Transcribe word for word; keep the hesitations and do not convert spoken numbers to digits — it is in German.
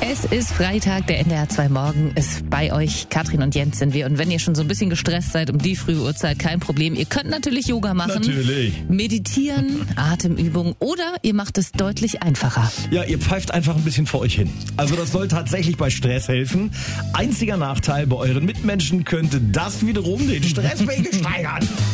Es ist Freitag, der N D R zwei Morgen ist bei euch. Katrin und Jens sind wir. Und wenn ihr schon so ein bisschen gestresst seid um die frühe Uhrzeit, kein Problem. Ihr könnt natürlich Yoga machen. Natürlich. Meditieren, Atemübungen oder ihr macht es deutlich einfacher. Ja, ihr pfeift einfach ein bisschen vor euch hin. Also das soll tatsächlich bei Stress helfen. Einziger Nachteil, bei euren Mitmenschen könnte das wiederum den Stresspegel steigern.